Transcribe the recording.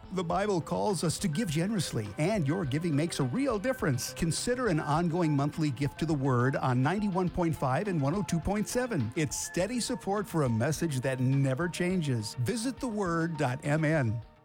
The Bible calls us to give generously, and your giving makes a real difference. Consider an ongoing monthly gift to the Word on 91.5 and 102.7. It's steady support for a message that never changes. Visit theword.mn.